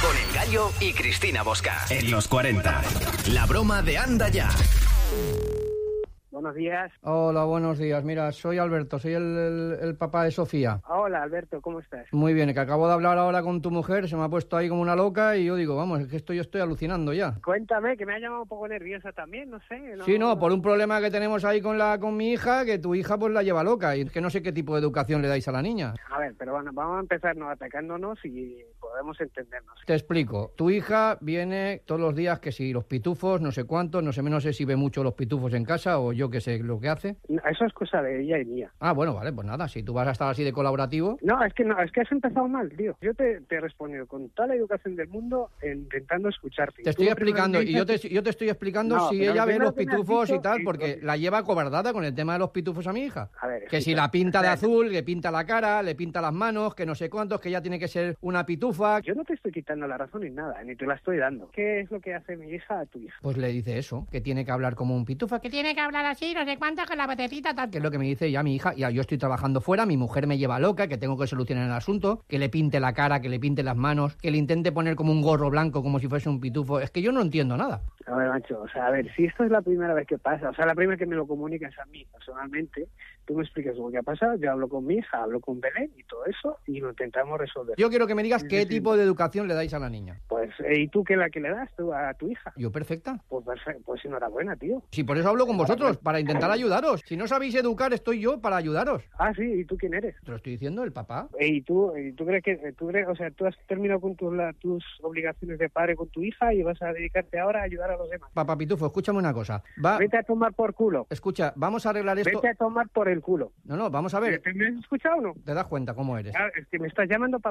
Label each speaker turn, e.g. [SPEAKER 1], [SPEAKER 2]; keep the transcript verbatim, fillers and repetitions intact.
[SPEAKER 1] Con El Gallo y Cristina Bosca. En los cuarenta. La broma de Anda Ya.
[SPEAKER 2] Buenos días.
[SPEAKER 3] Hola, buenos días. Mira, soy Alberto, soy el, el, el papá de Sofía.
[SPEAKER 2] Hola, Alberto, ¿cómo estás?
[SPEAKER 3] Muy bien, que acabo de hablar ahora con tu mujer, se me ha puesto ahí como una loca y yo digo, vamos, es que esto yo estoy alucinando ya.
[SPEAKER 2] Cuéntame, que me ha llamado un poco nerviosa también, no sé. No...
[SPEAKER 3] Sí, no, por un problema que tenemos ahí con la con mi hija, que tu hija pues la lleva loca y es que no sé qué tipo de educación le dais a la niña.
[SPEAKER 2] A ver, pero bueno, vamos a empezarnos atacándonos y podemos entendernos.
[SPEAKER 3] Te explico, tu hija viene todos los días que si los pitufos, no sé cuántos, no sé, no sé si ve mucho los pitufos en casa o yo qué sé lo que hace.
[SPEAKER 2] No, eso es cosa de ella y mía.
[SPEAKER 3] Ah, bueno, vale, pues nada, si tú vas a estar así de colaborativo...
[SPEAKER 2] No, es que no, es que has empezado mal, tío. Yo te, te he respondido con toda la educación del mundo intentando escucharte.
[SPEAKER 3] Te estoy explicando, y yo te, yo te estoy explicando no, si ella ve los pitufos y tal, porque la lleva cobardada con el tema de los pitufos a mi hija.
[SPEAKER 2] A ver,
[SPEAKER 3] que si la pinta de azul, que pinta la cara, le pinta las manos, que no sé cuántos, que ella tiene que ser una pitufa.
[SPEAKER 2] Yo no te estoy quitando la razón ni nada, ni te la estoy dando. ¿Qué es lo que hace mi hija a tu hija?
[SPEAKER 3] Pues le dice eso, que tiene que hablar como un pitufa, que tiene que hablar así, no sé cuántas, con la batecita tal, que es lo que me dice ya mi hija. Ya yo estoy trabajando fuera, mi mujer me lleva loca, que tengo que solucionar el asunto, que le pinte la cara, que le pinte las manos, que le intente poner como un gorro blanco, como si fuese un pitufo. Es que yo no entiendo nada.
[SPEAKER 2] A ver, macho, o sea, a ver, si esto es la primera vez que pasa, o sea, la primera vez que me lo comunicas a mí personalmente, tú me explicas lo que ha pasado, yo hablo con mi hija, hablo con Belén y todo eso, y lo intentamos resolver.
[SPEAKER 3] Yo quiero que me digas qué tipo de educación le dais a la niña.
[SPEAKER 2] Pues, ¿y tú qué la que le das tú a tu hija?
[SPEAKER 3] Yo perfecta.
[SPEAKER 2] Pues perfecto, pues enhorabuena, tío.
[SPEAKER 3] Sí, por eso hablo con vosotros, para intentar ayudaros. Si no sabéis educar, estoy yo para ayudaros.
[SPEAKER 2] Ah, sí, ¿y tú quién eres?
[SPEAKER 3] Te lo estoy diciendo, el papá.
[SPEAKER 2] ¿Y tú, y tú crees que, tú crees, o sea, tú has terminado con tus, la, tus obligaciones de padre con tu hija y vas a dedicarte ahora a ayudar a los demás?
[SPEAKER 3] Papá Pitufo, escúchame una cosa. Va...
[SPEAKER 2] Vete a tomar por culo.
[SPEAKER 3] Escucha, vamos a arreglar esto.
[SPEAKER 2] Vete a tomar por el culo.
[SPEAKER 3] No, no, vamos a ver.
[SPEAKER 2] ¿Te me has escuchado o no?
[SPEAKER 3] ¿Te das cuenta cómo eres?
[SPEAKER 2] Ah, es que me estás llamando para